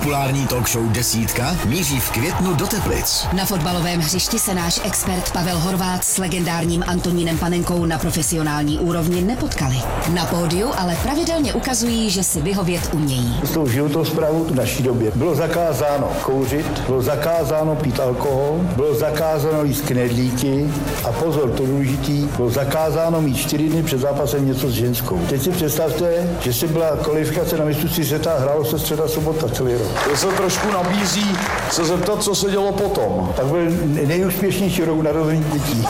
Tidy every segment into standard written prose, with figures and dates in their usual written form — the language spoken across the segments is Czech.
Populární talk show Desítka míří v květnu do Teplic. Na fotbalovém hřišti se náš expert Pavel Horváth s legendárním Antonínem Panenkou na profesionální úrovni nepotkali. Na pódiu ale pravidelně ukazují, že si vyhovět umějí. S tou životosprávou v naší době bylo zakázáno kouřit, bylo zakázáno pít alkohol, bylo zakázáno jíst knedlíky a pozor, to důležitý, bylo zakázáno mít 4 dny před zápasem něco s ženskou. Teď si představte, že si byla kvalifikace na mistrovství světa, hrálo se středa, sobota celý rok. To se trošku nabízí se zeptat, co se dělo potom. Tak byl nejúspěšnější rok narození dětí.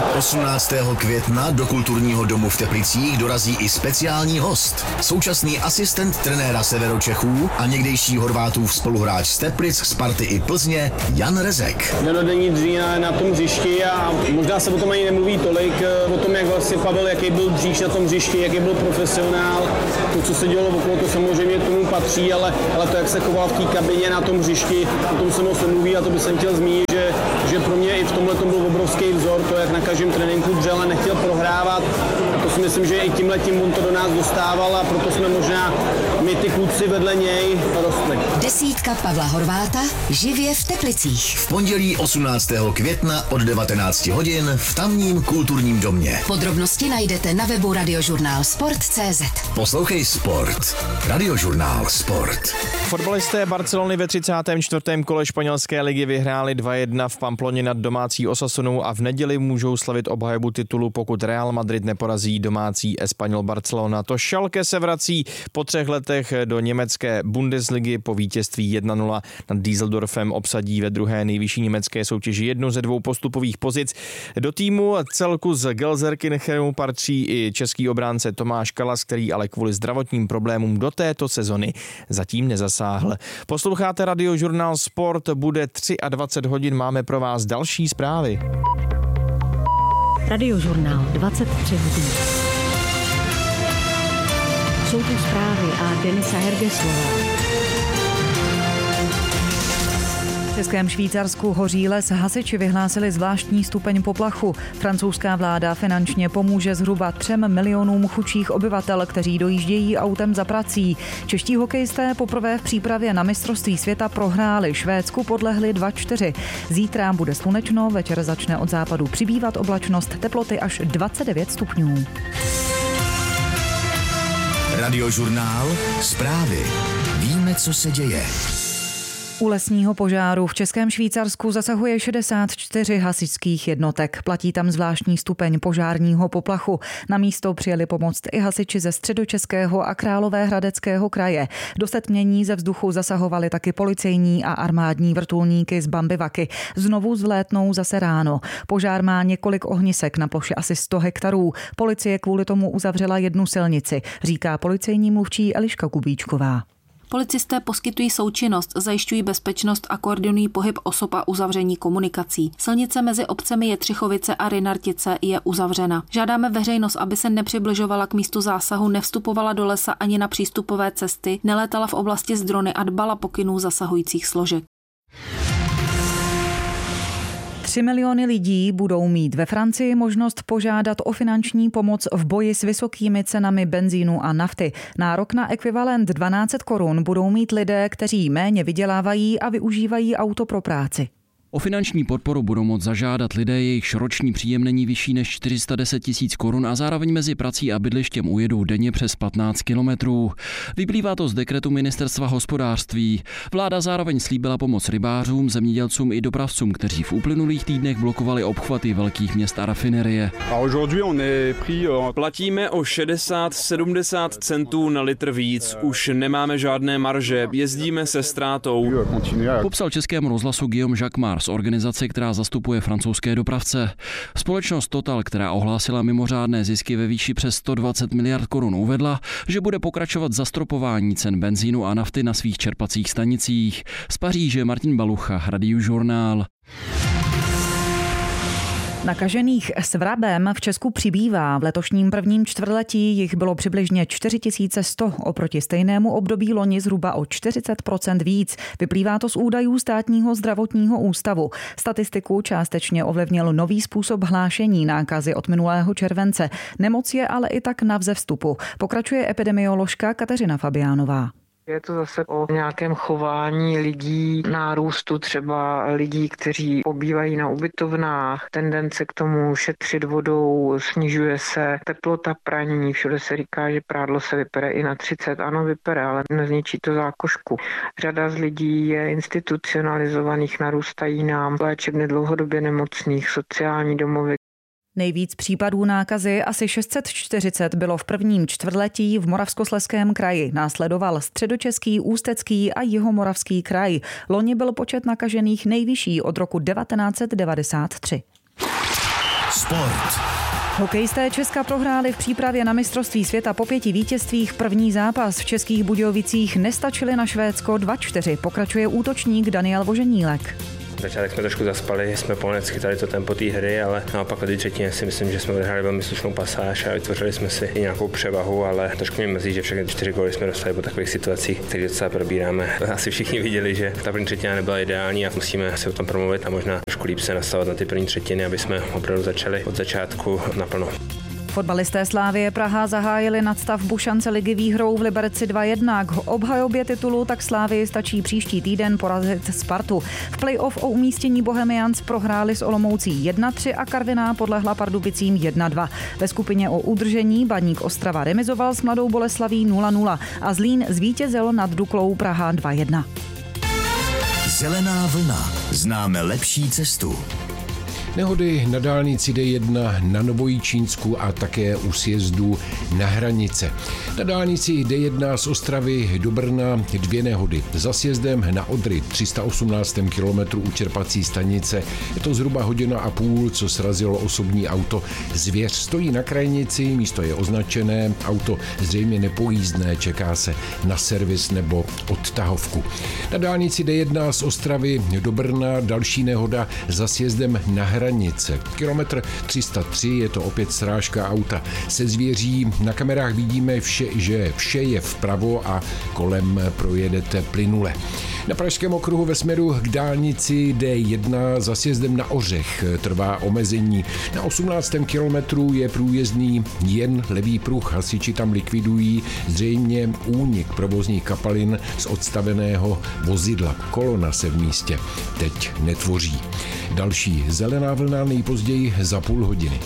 18. května do kulturního domu v Teplicích dorazí i speciální host. Současný asistent trenéra Severočechů a někdejší Horvátův spoluhráč z Teplic, Sparty i Plzně Jan Rezek. Denodenní dřína na tom hřišti a možná se o tom ani nemluví tolik, o tom, jak vlastně Pavel, jaký byl dříž na tom hřišti, jaký byl profesionál. To, co se dělo okolo, to samozřejmě k tomu patří, ale to, jak se choval v té kabině na tom hřišti, o tom se moc nemluví a to bych chtěl zmínit, že pro mě i v tomhle tom byl obrovský vzor, to, jak na každém tréninku dřel a nechtěl prohrávat. A to si myslím, že i tímhletím on to do nás dostával a proto jsme možná my ty kluci vedle něj rostli. Desítka Pavla Horváta živě v Teplicích. V pondělí 18. května od 19 hodin v tamním kulturním domě. Podrobnosti najdete na webu Radiožurnál Sport.cz. Poslouchej Sport. Radiožurnál Sport. Fotbalisté Barcelony ve 34. kole španělské ligy vyhráli 2-1 v Pamploně nad domácí Osasunou a v neděli můžou slavit obhajobu titulu, pokud Real Madrid neporazí domácí Espanyol Barcelona. To Schalke se vrací po 3 letech do německé Bundesligy po vítězství 1-0 nad Düsseldorfem, obsadí ve druhé nejvyšší německé soutěži 1 ze 2 postupových pozic. Do týmu celku z Gelsenkirchenu patří i český obránce Tomáš Kalas, který ale kvůli zdravotním problémům do této sezony zatím nezasáhl. Posloucháte Radiožurnál Sport, bude 23 hodin, máme pro vás další zprávy. Radiožurnál 23 hodin. Jsou tu zprávy a Denisa Hergeslová. V Českém Švýcarsku hoří les, hasiči vyhlásili zvláštní stupeň poplachu. Francouzská vláda finančně pomůže zhruba 3 milionům chudších obyvatel, kteří dojíždějí autem za prací. Čeští hokejisté poprvé v přípravě na mistrovství světa prohráli, Švédsku podlehli 2-4. Zítra bude slunečno, večer začne od západu přibývat oblačnost, teploty až 29 stupňů. Radiožurnál Zprávy. Víme, co se děje. U lesního požáru v Českém Švýcarsku zasahuje 64 hasičských jednotek. Platí tam zvláštní stupeň požárního poplachu. Na místo přijeli pomoct i hasiči ze Středočeského a Královéhradeckého kraje. Do setmění ze vzduchu zasahovali taky policejní a armádní vrtulníky z Bambivaky. Znovu vzlétnou zase ráno. Požár má několik ohnisek na ploše asi 100 hektarů. Policie kvůli tomu uzavřela 1 silnici, říká policejní mluvčí Eliška Kubíčková. Policisté poskytují součinnost, zajišťují bezpečnost a koordinují pohyb osob a uzavření komunikací. Silnice mezi obcemi Jetřichovice a Rynartice je uzavřena. Žádáme veřejnost, aby se nepřibližovala k místu zásahu, nevstupovala do lesa ani na přístupové cesty, nelétala v oblasti s drony a dbala pokynů zasahujících složek. 3 miliony lidí budou mít ve Francii možnost požádat o finanční pomoc v boji s vysokými cenami benzínu a nafty. Nárok na ekvivalent 1200 korun budou mít lidé, kteří méně vydělávají a využívají auto pro práci. O finanční podporu budou moct zažádat lidé, jejichž roční příjem není vyšší než 410 000 korun a zároveň mezi prací a bydlištěm ujedou denně přes 15 kilometrů. Vyplývá to z dekretu Ministerstva hospodářství. Vláda zároveň slíbila pomoc rybářům, zemědělcům i dopravcům, kteří v uplynulých týdnech blokovali obchvaty velkých měst a rafinerie. Platíme o 60-70 centů na litr víc, už nemáme žádné marže, jezdíme se ztrátou. Popsal Českému rozhlasu Guillaume Jacquemart z organizace, která zastupuje francouzské dopravce. Společnost Total, která ohlásila mimořádné zisky ve výši přes 120 miliard korun, uvedla, že bude pokračovat zastropování cen benzínu a nafty na svých čerpacích stanicích. Z Paříže Martin Balucha, Radiožurnál. Nakažených svrabem v Česku přibývá. V letošním prvním čtvrtletí jich bylo přibližně 4100, oproti stejnému období loni zhruba o 40% víc. Vyplývá to z údajů Státního zdravotního ústavu. Statistiku částečně ovlivnil nový způsob hlášení nákazy od minulého července. Nemoc je ale i tak na vzevstupu. Pokračuje epidemioložka Kateřina Fabiánová. Je to zase o nějakém chování lidí, nárůstu třeba lidí, kteří pobývají na ubytovnách, tendence k tomu šetřit vodou, snižuje se teplota praní, všude se říká, že prádlo se vypere i na 30, ano vypere, ale nezničí to zákošku. Řada z lidí je institucionalizovaných, narůstají nám léčebny dlouhodobě nemocných, sociální domovy. Nejvíc případů nákazy, asi 640, bylo v prvním čtvrtletí v Moravskoslezském kraji. Následoval Středočeský, Ústecký a Jihomoravský kraj. Loni byl počet nakažených nejvyšší od roku 1993. Sport. Hokejisté Česka prohráli v přípravě na mistrovství světa po 5 vítězstvích první zápas. V Českých Budějovicích nestačili na Švédsko 2-4. Pokračuje útočník Daniel Voženílek. Začátek jsme trošku zaspali, jsme pohned schytali to tempo té hry, ale naopak v třetině si myslím, že jsme odehráli velmi slušnou pasáž a vytvořili jsme si i nějakou převahu, ale trošku mě mrzí, že všechny 4 góly jsme dostali po takových situacích, které docela probíráme. Asi všichni viděli, že ta první třetina nebyla ideální a musíme si o tom promluvit a možná trošku líp se nastavovat na ty první třetiny, aby jsme opravdu začali od začátku naplno. Fotbalisté Slavie Praha zahájili nadstavbu šance ligy výhrou v Liberci 2-1. K obhajobě titulu tak Slavii stačí příští týden porazit Spartu. V play-off o umístění Bohemians prohráli s Olomoucí 1-3 a Karviná podlehla Pardubicím 1-2. Ve skupině o udržení Baník Ostrava remizoval s Mladou Boleslaví 0-0 a Zlín zvítězil nad Duklou Praha 2-1. Zelená vlna. Známe lepší cestu. Nehody na dálnici D1 na Novojičínsku a také u sjezdu na Hranice. Na dálnici D1 z Ostravy do Brna 2 nehody. Za sjezdem na Odry 318. kilometru u čerpací stanice je to zhruba 1,5 hodiny, co srazilo osobní auto. Zvěř stojí na krajnici, místo je označené, auto zřejmě nepojízdné, čeká se na servis nebo odtahovku. Na dálnici D1 z Ostravy do Brna další nehoda za sjezdem na Hranice. Kilometr 303, je to opět srážka auta se zvěří. Na kamerách vidíme, že vše je vpravo a kolem projedete plynule. Na Pražském okruhu ve směru k dálnici D1 za sjezdem na Ořech trvá omezení. Na 18. kilometru je průjezdný jen levý pruh. Hasiči tam likvidují zřejmě únik provozních kapalin z odstaveného vozidla. Kolona se v místě teď netvoří. Další zelená vlna nejpozději za půl hodiny.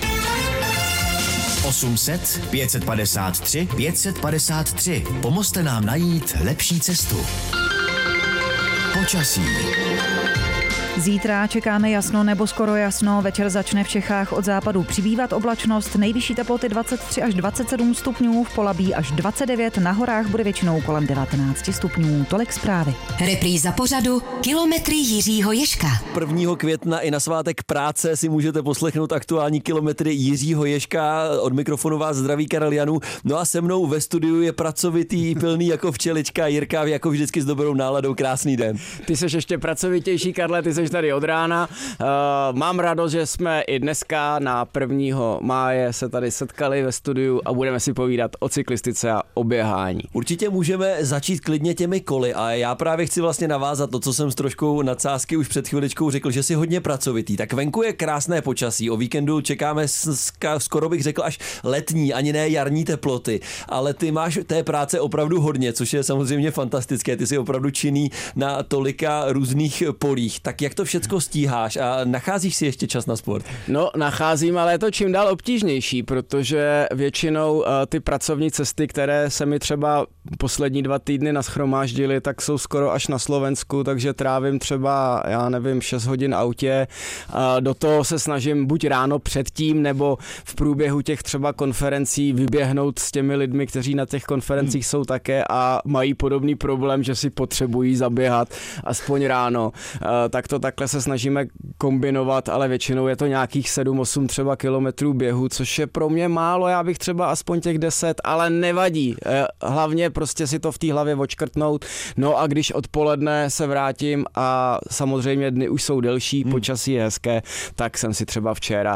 800 553 553. Pomozte nám najít lepší cestu. Počasí. Zítra čekáme jasno nebo skoro jasno, večer začne v Čechách od západu přibývat oblačnost, nejvyšší teploty 23 až 27 stupňů, v Polabí až 29, na horách bude většinou kolem 19 stupňů. Tolik zprávy. Repríza pořadu Kilometry Jiřího Ježka. 1. května i na svátek práce si můžete poslechnout aktuální Kilometry Jiřího Ježka. Od mikrofonu vás zdraví Karel Janů. No a se mnou ve studiu je pracovitý, pilný jako včelička Jirka, jako vždycky s dobrou náladou. Krásný den. Ty seš ještě pracovitější, Karle, ty seš tady od rána. Mám radost, že jsme i dneska na 1. máje se tady setkali ve studiu a budeme si povídat o cyklistice a o běhání. Určitě můžeme začít klidně těmi koly a já právě chci vlastně navázat to, co jsem s troškou nadsázky už před chviličkou řekl, že jsi hodně pracovitý. Tak venku je krásné počasí, o víkendu čekáme skoro bych řekl až letní, ani ne jarní teploty, ale ty máš té práce opravdu hodně, což je samozřejmě fantastické, ty jsi opravdu činný na tolika různých polích. Tak jak to všecko stíháš a nacházíš si ještě čas na sport? No, nacházím, ale je to čím dál obtížnější, protože většinou ty pracovní cesty, které se mi třeba poslední 2 týdny nashromáždily, tak jsou skoro až na Slovensku, takže trávím třeba, 6 hodin autě. Do toho se snažím buď ráno předtím, nebo v průběhu těch třeba konferencí vyběhnout s těmi lidmi, kteří na těch konferencích jsou také a mají podobný problém, že si potřebují zaběhat aspoň ráno. Tak to takhle se snažíme kombinovat, ale většinou je to nějakých 7-8 třeba kilometrů běhu, což je pro mě málo, já bych třeba aspoň těch 10, ale nevadí. Hlavně prostě si to v té hlavě odškrtnout. No a když odpoledne se vrátím a samozřejmě dny už jsou delší, počasí je hezké, tak jsem si třeba včera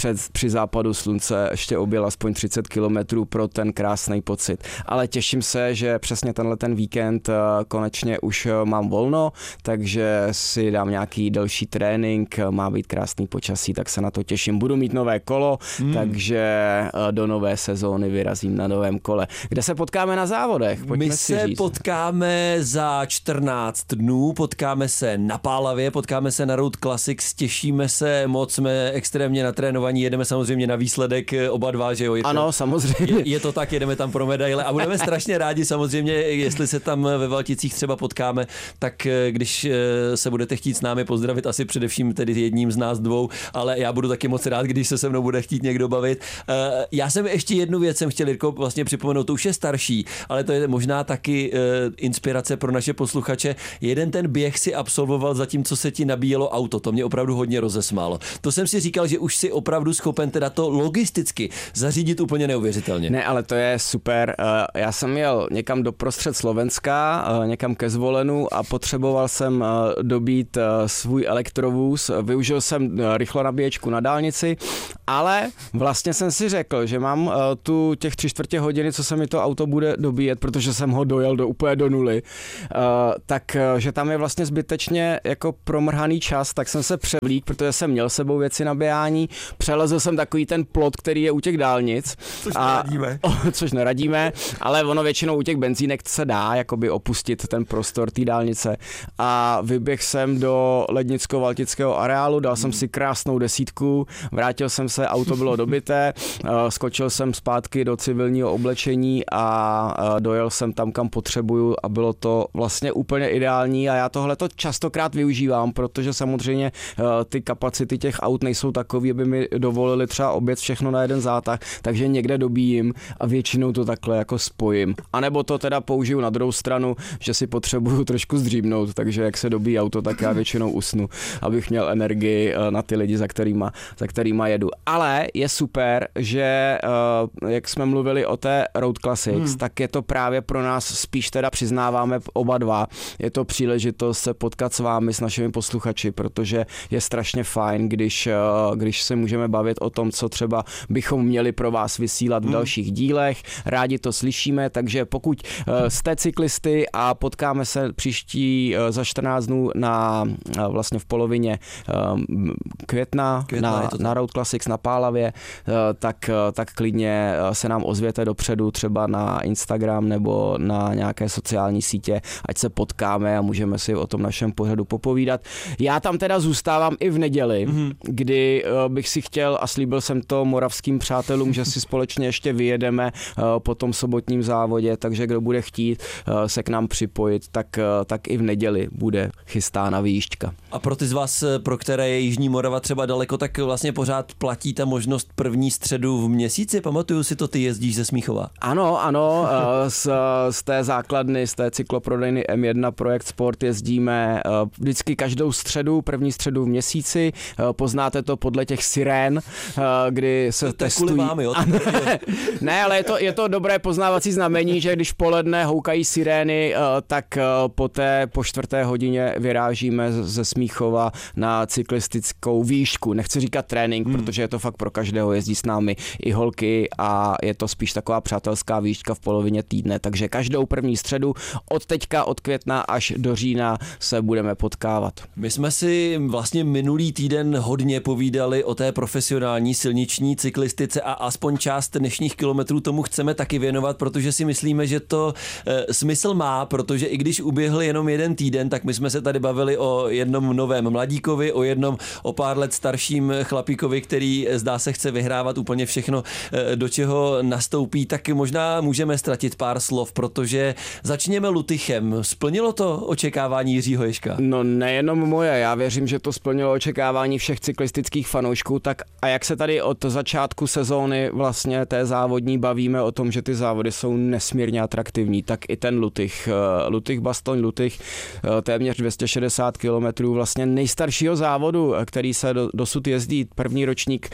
při západu slunce ještě objel aspoň 30 kilometrů pro ten krásný pocit. Ale těším se, že přesně ten víkend konečně už mám volno, takže si dám nějaký delší trénink, má být krásný počasí, tak se na to těším. Budu mít nové kolo, takže do nové sezóny vyrazím na novém kole. Kde se potkáme na závodech? Pojďme My se potkáme za 14 dnů, potkáme se na Pálavě, potkáme se na Road Classics, těšíme se moc, jsme extrémně natrénovaní, jedeme samozřejmě na výsledek oba dva, že jo? Ano, samozřejmě. Je to tak, jedeme tam pro medaile a budeme strašně rádi samozřejmě, jestli se tam ve Valticích třeba potkáme, tak když se budete chtít s námi pozdravit, asi především tedy jedním z nás dvou, ale já budu taky moc rád, když se mnou bude chtít někdo bavit. Já jsem ještě jednu věc jsem chtěl, Jirko, vlastně připomenout, to už je starší, ale to je možná taky inspirace pro naše posluchače. Jeden ten běh si absolvoval zatímco se ti nabíjelo auto, to mě opravdu hodně rozesmálo. To jsem si říkal, že už si opravdu schopen teda to logisticky zařídit úplně neuvěřitelně. Ne, ale to je super. Já jsem jel někam do prostřed Slovenska, někam ke Zvolenu a potřeboval jsem dobít svůj elektrovůz. Využil jsem rychlonabíječku na dálnici, ale vlastně jsem si řekl, že mám tu těch 3/4 hodiny, co se mi to auto bude dobíjet, protože jsem ho dojel úplně do nuly, takže tam je vlastně zbytečně jako promrhaný čas, tak jsem se převlík, protože jsem měl sebou věci na běhání, přelezl jsem takový ten plot, který je u těch dálnic. Což neradíme, ale ono většinou u těch benzínek se dá jakoby opustit ten prostor té dálnice a vyběhl jsem do Lednicko-Valtického areálu, dal jsem si krásnou 10, vrátil jsem se, auto bylo dobité, skočil jsem zpátky do civilního oblečení a dojel jsem tam, kam potřebuju a bylo to vlastně úplně ideální a já tohleto častokrát využívám, protože samozřejmě ty kapacity těch aut nejsou takový, aby mi dovolili třeba objet všechno na jeden zátah, takže někde dobíjím a většinou to takhle jako spojím. A nebo to teda použiju na druhou stranu, že si potřebuju trošku zdřímnout, takže jak se dobíjí auto, tak já většinou usnu, abych měl energii na ty lidi, za kterýma jedu. Ale je super, že jak jsme mluvili o té Road Classics, tak je to právě pro nás spíš teda přiznáváme oba dva. Je to příležitost se potkat s vámi, s našimi posluchači, protože je strašně fajn, když se můžeme bavit o tom, co třeba bychom měli pro vás vysílat v dalších dílech. Rádi to slyšíme, takže pokud jste cyklisty a potkáme se příští za 14 dnů vlastně v polovině května na Road Classics na Pálavě, tak klidně se nám ozvěte dopředu třeba na Instagram nebo na nějaké sociální sítě, ať se potkáme a můžeme si o tom našem pořadu popovídat. Já tam teda zůstávám i v neděli, kdy bych si chtěl a slíbil jsem to moravským přátelům, že si společně ještě vyjedeme po tom sobotním závodě, takže kdo bude chtít se k nám připojit, tak i v neděli bude chystána výjížďka. A pro ty z vás, pro které je Jižní Morava třeba daleko, tak vlastně pořád platí ta možnost první středu v měsíci? Pamatuju si to, ty jezdíš ze Smíchova. Ano, z té základny, z té cykloprodejny M1 Projekt Sport jezdíme vždycky každou středu, první středu v měsíci. Poznáte to podle těch sirén, kdy se testují. Kvůli vám, jo? Ne, ale je to dobré poznávací znamení, že když poledne houkají sirény, tak po 4. hodině vyrážíme ze Smíchova na cyklistickou výšku. Nechci říkat trénink, protože je to fakt pro každého, jezdí s námi i holky a je to spíš taková přátelská výška v polovině týdne, takže každou první středu od května až do října se budeme potkávat. My jsme si vlastně minulý týden hodně povídali o té profesionální silniční cyklistice a aspoň část dnešních kilometrů tomu chceme taky věnovat, protože si myslíme, že to smysl má, protože i když uběhl jenom jeden týden, tak my jsme se tady bavili o jednom novém mladíkovi, o jednom o pár let starším chlapíkovi, který zdá se chce vyhrávat úplně všechno, do čeho nastoupí, tak možná můžeme ztratit pár slov, protože začněme Lutychem. Splnilo to očekávání Jiřího Ježka? No nejenom moje, já věřím, že to splnilo očekávání všech cyklistických fanoušků, tak a jak se tady od začátku sezóny vlastně té závodní bavíme o tom, že ty závody jsou nesmírně atraktivní, tak i ten Lutych Lutych, téměř 260 kilometrů vlastně nejstaršího závodu, který se dosud jezdí, první ročník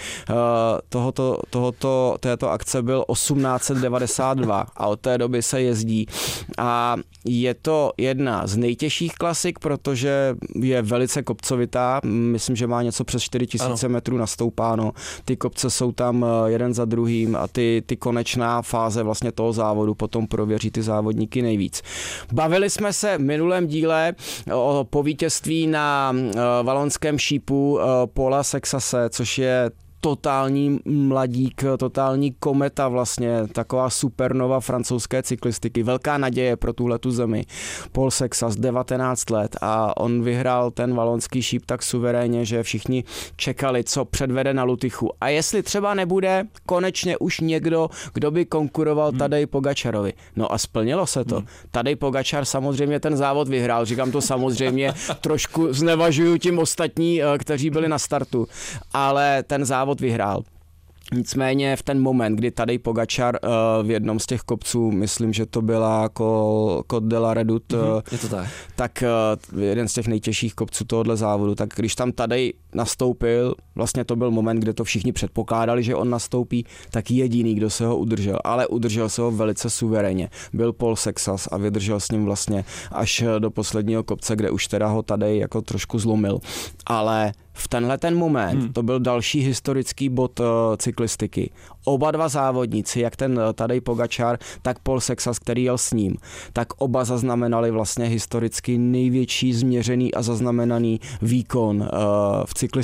této akce byl 1892 a od té doby se jezdí a je to jedna z nejtěžších klasik, protože je velice kopcovitá, myslím, že má něco přes 4000 metrů nastoupáno, ty kopce jsou tam jeden za druhým a ty konečná fáze vlastně toho závodu potom prověří ty závodníky nejvíc. Bavili jsme se v minulém díle po vítězství na valonském šípu Paula Sexase, což je totální mladík, totální kometa vlastně, taková supernova francouzské cyklistiky, velká naděje pro tuhletu zemi. Paul Sexas, 19 let a on vyhrál ten valonský šíp tak suverénně, že všichni čekali, co předvede na Lutychu. A jestli třeba nebude konečně už někdo, kdo by konkuroval Tadej Pogačarovi. No a splnilo se to. Tadej Pogačar samozřejmě ten závod vyhrál, říkám to samozřejmě, trošku znevažuju tím ostatní, kteří byli na startu, ale ten závod vyhrál. Nicméně v ten moment, kdy Tadej Pogačar v jednom z těch kopců, myslím, že to byla Côte de la Redoute, je to tak jeden z těch nejtěžších kopců tohohle závodu, tak když tam Tadej nastoupil, vlastně to byl moment, kde to všichni předpokládali, že on nastoupí, tak jediný, kdo se ho udržel, ale udržel se ho velice suverénně, byl Paul Sexas a vydržel s ním vlastně až do posledního kopce, kde už teda ho Tadej jako trošku zlomil. Ale v tenhle ten moment to byl další historický bod cyklistiky. Oba dva závodníci, jak ten Tadej Pogačar, tak Paul Sexas, který jel s ním, tak oba zaznamenali vlastně historicky největší změřený a zaznamenaný výkon v cyklistice